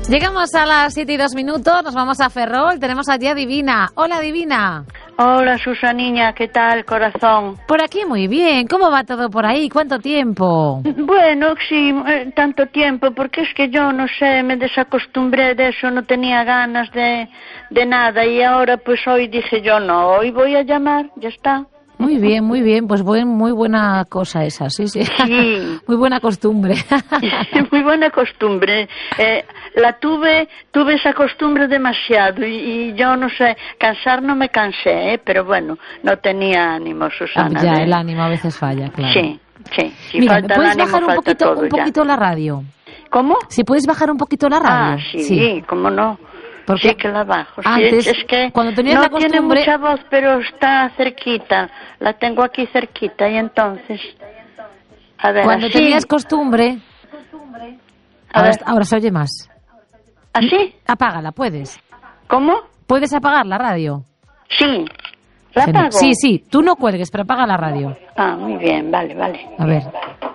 Llegamos a las 7:02, nos vamos a Ferrol, tenemos allí a Divina. Hola, Divina. Hola, Susaniña, ¿qué tal, corazón? Por aquí muy bien, ¿cómo va todo por ahí? ¿Cuánto tiempo? Bueno, sí, tanto tiempo, porque es que yo, no sé, me desacostumbré de eso, no tenía ganas de nada, y ahora pues hoy dije yo, no, hoy voy a llamar, ya está. Muy bien, pues muy buena cosa esa, sí. Sí. Muy buena costumbre. Muy buena costumbre. Tuve esa costumbre demasiado y yo no sé, cansar no me cansé, pero bueno, no tenía ánimo, Susana. Ya, el ánimo a veces falla, claro. Sí. Si mira, falta ¿me puedes el ánimo, bajar un falta poquito la radio? ¿Cómo? Si puedes bajar un poquito la radio. Sí, cómo no. Porque sí que la bajo. antes, sí, es que cuando tenías no la costumbre... tiene mucha voz, pero está cerquita. La tengo aquí cerquita y entonces... A ver, cuando así... tenías costumbre... Ahora se oye más. ¿Así? Apágala, ¿puedes? ¿Cómo? ¿Puedes apagar la radio? Sí. ¿La apago? Sí, tú no cuelgues, pero apaga la radio. Muy bien, vale. A ver.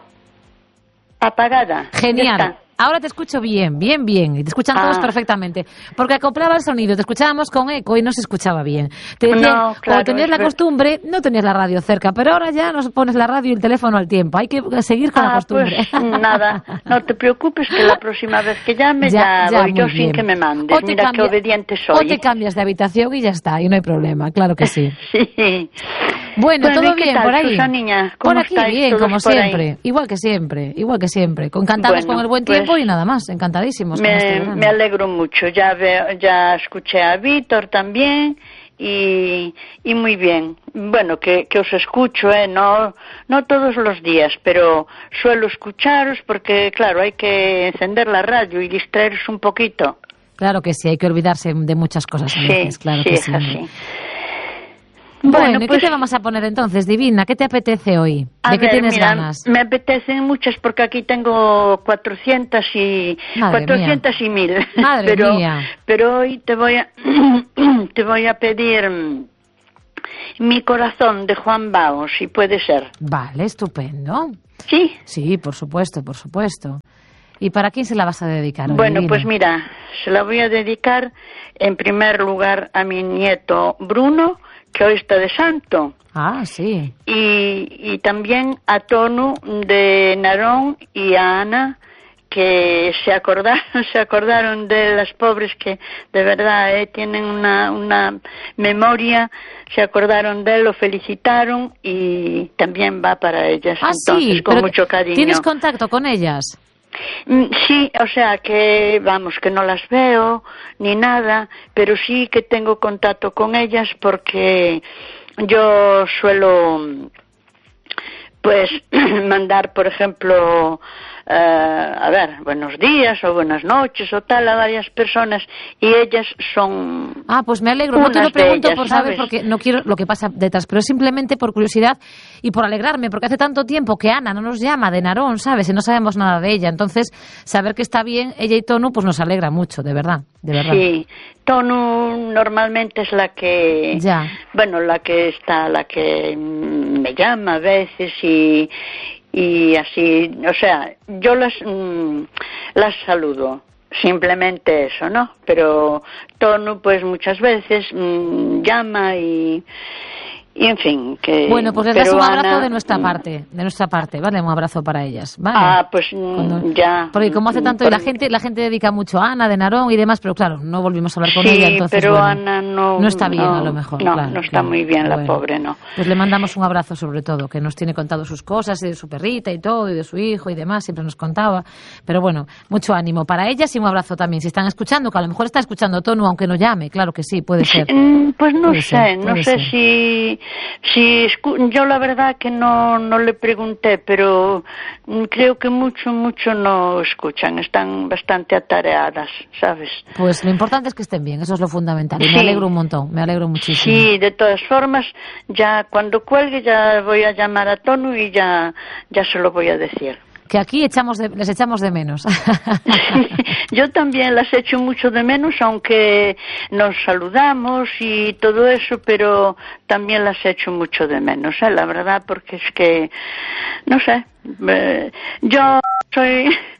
Apagada. Genial. Ahora te escucho bien, y te escuchan todos perfectamente, porque acoplaba el sonido, te escuchábamos con eco y no se escuchaba bien. Te decía, claro, cuando tenías la costumbre, no tenías la radio cerca, pero ahora ya nos pones la radio y el teléfono al tiempo, hay que seguir con la costumbre. Pues nada, no te preocupes que la próxima vez que llame ya voy yo sin que me mandes, mira qué obediente soy. O te cambias de habitación y ya está, y no hay problema, claro que sí. Sí. Bueno, todo bien tal, por ahí. Susaniña? Por aquí bien, como siempre. Ahí? Igual que siempre. Encantados con el buen tiempo y nada más. Encantadísimos. Me alegro mucho. Ya escuché a Víctor también y muy bien. Bueno, que os escucho, no todos los días, pero suelo escucharos porque, claro, hay que encender la radio y distraerse un poquito. Claro que sí, hay que olvidarse de muchas cosas a veces, claro que sí. Así. Bueno, ¿qué te vamos a poner entonces, Divina? ¿Qué te apetece hoy? ¿De qué tienes ganas? Me apetecen muchas porque aquí tengo 400 y 1000. Madre mía. Pero hoy te voy a pedir Mi corazón de Juan Bao, si puede ser. Vale, estupendo. ¿Sí? Sí, por supuesto. ¿Y para quién se la vas a dedicar? Bueno, Divina? pues mira, se la voy a dedicar en primer lugar a mi nieto Bruno, que hoy está de santo. Sí. Y también a Tonu de Narón y a Ana, que se acordaron de las pobres que de verdad tienen una memoria, se acordaron de él, lo felicitaron y también va para ellas. Entonces, sí, con mucho cariño. ¿Tienes contacto con ellas? Sí, o sea que, que no las veo ni nada, pero sí que tengo contacto con ellas porque yo suelo, pues, mandar, por ejemplo, buenos días o buenas noches o tal a varias personas y ellas son... Pues me alegro, no te lo pregunto ellas, por saber, ¿sabes? porque no quiero lo que pasa detrás, pero simplemente por curiosidad y por alegrarme, porque hace tanto tiempo que Ana no nos llama de Narón, ¿sabes? Y no sabemos nada de ella, entonces saber que está bien ella y Tonu, pues nos alegra mucho, de verdad. Sí, Tonu normalmente es la que... Ya. Bueno, la que me llama a veces y así, o sea, yo las saludo, simplemente eso, ¿no? Pero Tonu, pues muchas veces llama y en fin, que... Bueno, pues les das un abrazo Ana, de nuestra parte, ¿vale? Un abrazo para ellas, ¿vale? Pues ya... Porque como hace tanto, y la gente dedica mucho a Ana de Narón y demás, pero claro, no volvimos a hablar con ella, entonces, pero bueno, Ana no está bien a lo mejor. No está muy bien la pobre, no. Pues le mandamos un abrazo sobre todo, que nos tiene contado sus cosas y de su perrita y todo, y de su hijo y demás, siempre nos contaba. Pero bueno, mucho ánimo para ellas y un abrazo también. Si están escuchando, que a lo mejor está escuchando Tonu, aunque no llame, claro que sí, puede ser. Pues no sé si yo la verdad que no le pregunté, pero creo que mucho no escuchan, están bastante atareadas, ¿sabes? Pues lo importante es que estén bien, eso es lo fundamental, y me alegro un montón, me alegro muchísimo. Sí, de todas formas, ya cuando cuelgue ya voy a llamar a Tonu y ya se lo voy a decir. Que aquí les echamos de menos. Yo también las echo mucho de menos, aunque nos saludamos y todo eso, pero también las echo mucho de menos, la verdad, porque es que, no sé, yo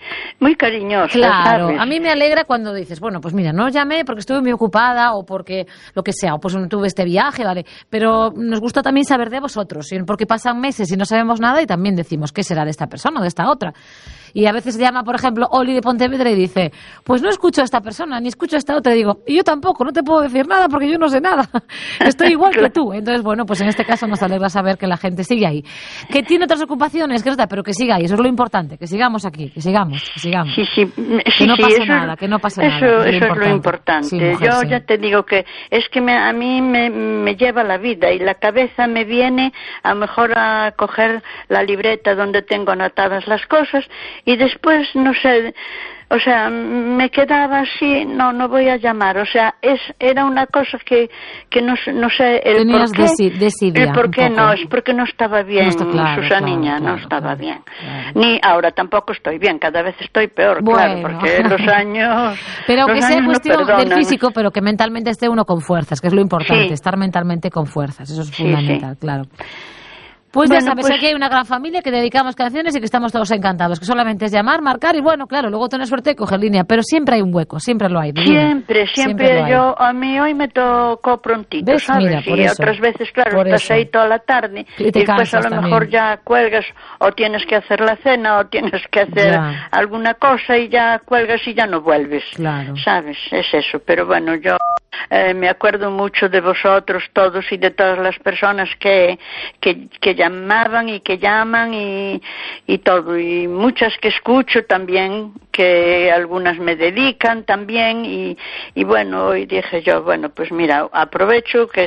muy cariñosa, Claro, ¿sabes? a mí me alegra cuando dices, bueno, pues mira, no llamé porque estuve muy ocupada o porque lo que sea, o pues no tuve este viaje, ¿vale? Pero nos gusta también saber de vosotros, porque pasan meses y no sabemos nada y también decimos, ¿qué será de esta persona o de esta otra? Y a veces llama, por ejemplo, Oli de Pontevedra y dice, pues no escucho a esta persona, ni escucho a esta otra. Y digo, y yo tampoco, no te puedo decir nada porque yo no sé nada. Estoy igual que tú. Entonces, bueno, pues en este caso nos alegra saber que la gente sigue ahí. Que tiene otras ocupaciones, Greta, pero que siga ahí. Eso es lo importante, que sigamos aquí, que sigamos. Sí, Que no pase nada, que no pase nada. Eso es lo importante. Sí, mujer, yo sí. ya te digo que es que a mí me lleva la vida y la cabeza me viene a lo mejor a coger la libreta donde tengo anotadas las cosas y después, no sé, o sea, me quedaba así, no voy a llamar, o sea, era una cosa que no sé el Tenías por qué. desidia, El por qué un poco. no, es porque no estaba bien, No está claro, Susaniña, claro, no estaba claro. bien. Ni ahora tampoco estoy bien, cada vez estoy peor, claro, Bueno. porque los años. Pero los que sea años no cuestión del perdonan. físico, pero que mentalmente esté uno con fuerzas, que es lo importante, Sí. estar mentalmente con fuerzas, eso es Sí, fundamental, claro. Pues Bueno, ya sabes, pues- aquí hay una gran familia que dedicamos canciones y que estamos todos encantados, que solamente es llamar, marcar y bueno, claro, luego tener suerte y coger línea, pero siempre hay un hueco, siempre lo hay. Divina. Siempre lo hay. a mí hoy me tocó prontito, ¿Ves? ¿sabes? Mira, por y eso. otras veces, claro, Por estás eso. ahí toda la tarde Y y te después a cansas lo mejor también. ya cuelgas o tienes que hacer la cena o tienes que hacer Ya. alguna cosa y ya cuelgas y ya no vuelves, Claro. ¿sabes? Es eso, pero bueno, yo me acuerdo mucho de vosotros todos y de todas las personas que llamaban y que llaman y todo, y muchas que escucho también, que algunas me dedican también y bueno, hoy dije yo, bueno, pues mira, aprovecho que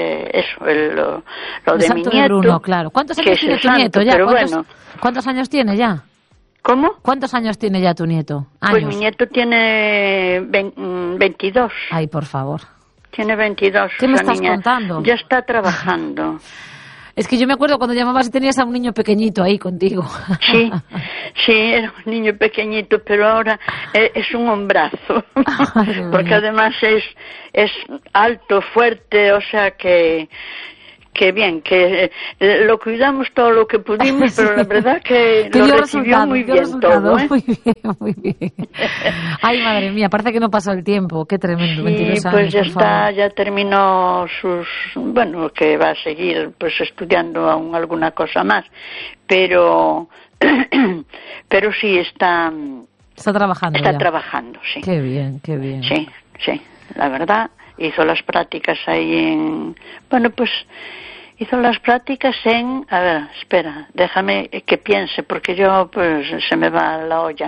lo El de mi santo de nieto. Bruno, claro. ¿Cuántos que años es tiene el tu nieto santo, ya? pero ¿Cuántos años tiene ya? ¿Cómo? ¿Cuántos años tiene ya tu nieto? Pues Años. mi nieto tiene 22. Ay, por favor. Tiene 22. ¿Qué me esa estás niña. contando? Ya está trabajando. Es que yo me acuerdo cuando llamabas y tenías a un niño pequeñito ahí contigo. Sí, era un niño pequeñito, pero ahora es un hombrazo. Madre mía. Porque además es alto, fuerte, o sea que bien, que lo cuidamos todo lo que pudimos, pero la verdad que lo dio recibió muy dio bien resultado. todo, ¿eh? Muy bien, muy bien. Ay, madre mía, parece que no pasó el tiempo. Qué tremendo, 22 Sí, años, pues ya por está, favor. ya terminó bueno, que va a seguir pues estudiando aún alguna cosa más, pero sí está Está ya. trabajando, sí. Qué bien, qué bien. Sí, la verdad, hizo las prácticas ahí bueno, pues hizo las prácticas a ver, espera, déjame que piense, porque yo, pues, se me va la olla.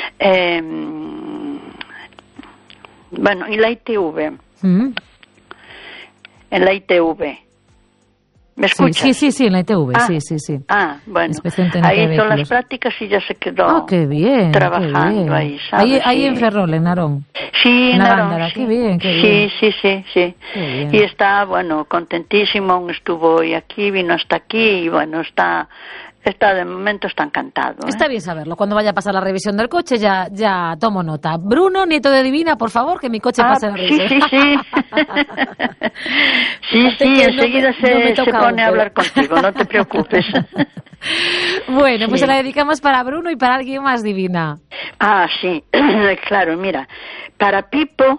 Bueno, en la ITV. ¿Mm? En la ITV. ¿Me escuchas? Sí, en la ITV, sí. Bueno, Inspección Técnica ahí de hizo las Vehículos. prácticas y ya se quedó Ah, qué bien. trabajando qué bien. ahí, ¿sabes? Ahí Sí. en Ferrol, en Narón. Sí, en Narón, Arándara. sí. Qué bien, qué bien. Sí. Qué bien. Y está, bueno, contentísimo, estuvo hoy aquí, vino hasta aquí y bueno, está de momento está encantado. Está bien saberlo. Cuando vaya a pasar la revisión del coche ya tomo nota. Bruno, nieto de Divina, por favor, que mi coche pase la revisión. Sí. sí, Que no enseguida no me se toca pone a aún, hablar contigo, no te preocupes. Bueno, pues Sí. se la dedicamos para Bruno y para alguien más, Divina. Sí, claro, mira, para Pipo